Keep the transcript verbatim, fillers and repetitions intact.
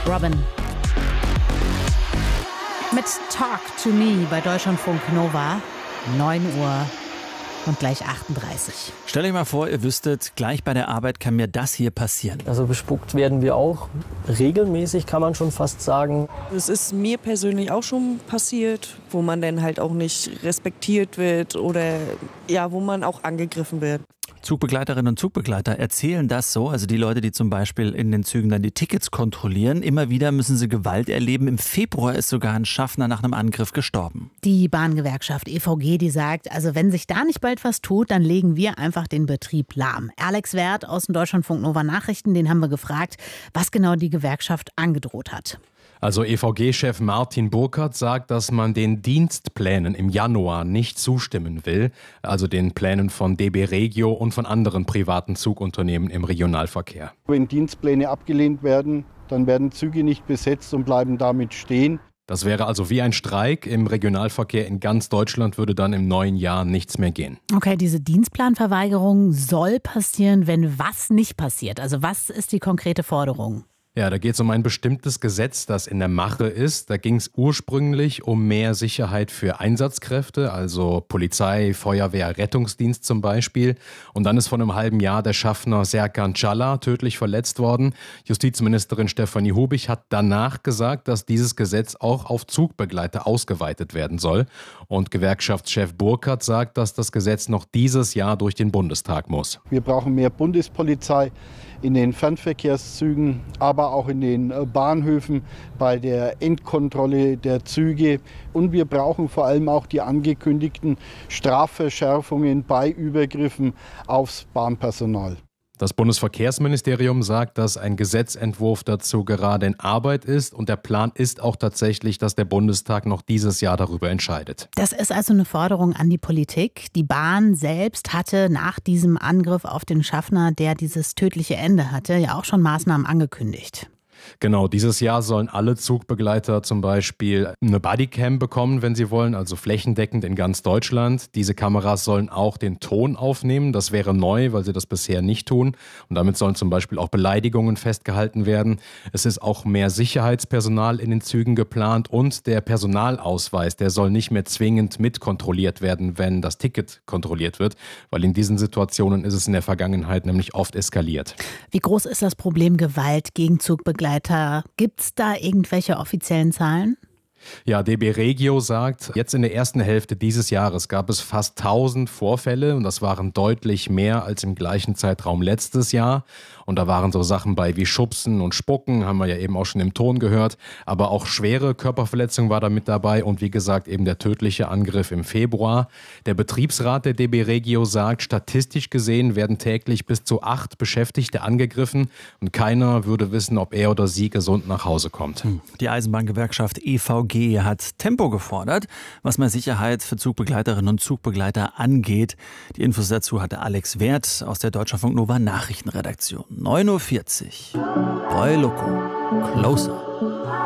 Robin. Mit Talk to Me bei Deutschlandfunk Nova. neun Uhr und gleich achtunddreißig. Stellt euch mal vor, ihr wüsstet, gleich bei der Arbeit kann mir das hier passieren. Also bespuckt werden wir auch regelmäßig, kann man schon fast sagen. Es ist mir persönlich auch schon passiert, wo man dann halt auch nicht respektiert wird oder ja, wo man auch angegriffen wird. Zugbegleiterinnen und Zugbegleiter erzählen das so, also die Leute, die zum Beispiel in den Zügen dann die Tickets kontrollieren. Immer wieder müssen sie Gewalt erleben. Im Februar ist sogar ein Schaffner nach einem Angriff gestorben. Die Bahngewerkschaft E V G, die sagt, also wenn sich da nicht bald was tut, dann legen wir einfach den Betrieb lahm. Alex Werth aus den Deutschlandfunk Nova Nachrichten, den haben wir gefragt, was genau die Gewerkschaft angedroht hat. Also E V G-Chef Martin Burkert sagt, dass man den Dienstplänen im Januar nicht zustimmen will, also den Plänen von D B Regio und von anderen privaten Zugunternehmen im Regionalverkehr. Wenn Dienstpläne abgelehnt werden, dann werden Züge nicht besetzt und bleiben damit stehen. Das wäre also wie ein Streik. Im Regionalverkehr in ganz Deutschland würde dann im neuen Jahr nichts mehr gehen. Okay, diese Dienstplanverweigerung soll passieren, wenn was nicht passiert. Also was ist die konkrete Forderung? Ja, da geht es um ein bestimmtes Gesetz, das in der Mache ist. Da ging es ursprünglich um mehr Sicherheit für Einsatzkräfte, also Polizei, Feuerwehr, Rettungsdienst zum Beispiel. Und dann ist vor einem halben Jahr der Schaffner Serkan Çalar tödlich verletzt worden. Justizministerin Stefanie Hubich hat danach gesagt, dass dieses Gesetz auch auf Zugbegleiter ausgeweitet werden soll. Und Gewerkschaftschef Burkert sagt, dass das Gesetz noch dieses Jahr durch den Bundestag muss. Wir brauchen mehr Bundespolizei in den Fernverkehrszügen, aber auch in den Bahnhöfen bei der Endkontrolle der Züge. Und wir brauchen vor allem auch die angekündigten Strafverschärfungen bei Übergriffen aufs Bahnpersonal. Das Bundesverkehrsministerium sagt, dass ein Gesetzentwurf dazu gerade in Arbeit ist und der Plan ist auch tatsächlich, dass der Bundestag noch dieses Jahr darüber entscheidet. Das ist also eine Forderung an die Politik. Die Bahn selbst hatte nach diesem Angriff auf den Schaffner, der dieses tödliche Ende hatte, ja auch schon Maßnahmen angekündigt. Genau, dieses Jahr sollen alle Zugbegleiter zum Beispiel eine Bodycam bekommen, wenn sie wollen, also flächendeckend in ganz Deutschland. Diese Kameras sollen auch den Ton aufnehmen. Das wäre neu, weil sie das bisher nicht tun. Und damit sollen zum Beispiel auch Beleidigungen festgehalten werden. Es ist auch mehr Sicherheitspersonal in den Zügen geplant und der Personalausweis, der soll nicht mehr zwingend mitkontrolliert werden, wenn das Ticket kontrolliert wird, weil in diesen Situationen ist es in der Vergangenheit nämlich oft eskaliert. Wie groß ist das Problem Gewalt gegen Zugbegleiter? Gibt es da irgendwelche offiziellen Zahlen? Ja, D B Regio sagt, jetzt in der ersten Hälfte dieses Jahres gab es fast tausend Vorfälle und das waren deutlich mehr als im gleichen Zeitraum letztes Jahr. Und da waren so Sachen bei wie Schubsen und Spucken, haben wir ja eben auch schon im Ton gehört. Aber auch schwere Körperverletzung war da mit dabei und wie gesagt eben der tödliche Angriff im Februar. Der Betriebsrat der D B Regio sagt, statistisch gesehen werden täglich bis zu acht Beschäftigte angegriffen und keiner würde wissen, ob er oder sie gesund nach Hause kommt. Die Eisenbahngewerkschaft E V G hat Tempo gefordert, was mehr Sicherheit für Zugbegleiterinnen und Zugbegleiter angeht. Die Infos dazu hatte Alex Werth aus der Deutschlandfunk Nova Nachrichtenredaktion. neun Uhr vierzig. Boy Loco. Closer.